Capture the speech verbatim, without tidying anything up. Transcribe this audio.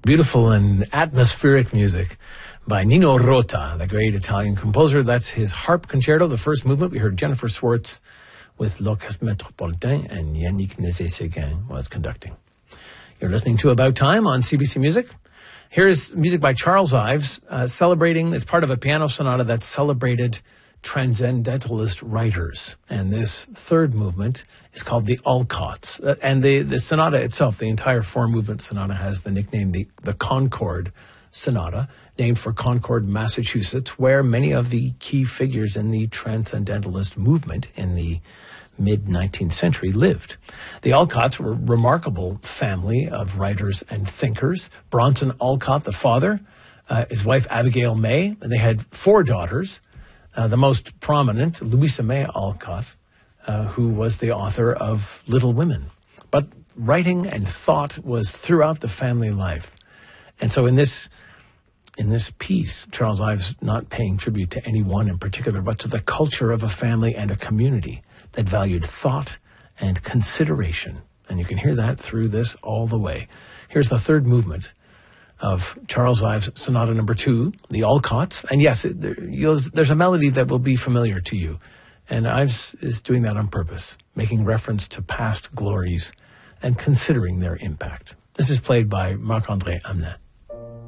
Beautiful and atmospheric music by Nino Rota, the great Italian composer. That's his harp concerto, the first movement. We heard Jennifer Swartz with l'Orchestre Métropolitain, and Yannick Nézet-Séguin was conducting. You're listening to About Time on C B C Music. Here's music by Charles Ives, uh, celebrating, it's part of a piano sonata that celebrated transcendentalist writers. And this third movement is called the Alcotts. Uh, and the, the sonata itself, the entire four-movement sonata, has the nickname the, the Concord Sonata, named for Concord, Massachusetts, where many of the key figures in the transcendentalist movement in the mid-nineteenth century lived. The Alcotts were a remarkable family of writers and thinkers. Bronson Alcott, the father, uh, his wife Abigail May, and they had four daughters. Uh, the most prominent, Louisa May Alcott, uh, who was the author of Little Women. But writing and thought was throughout the family life. And so in this in this piece, Charles Ives not paying tribute to any one in particular, but to the culture of a family and a community that valued thought and consideration. And you can hear that through this all the way. Here's the third movement of Charles Ives' Sonata Number Two, the Alcotts. And yes, it, there, you'll, there's a melody that will be familiar to you. And Ives is doing that on purpose, making reference to past glories and considering their impact. This is played by Marc-André Hamelin.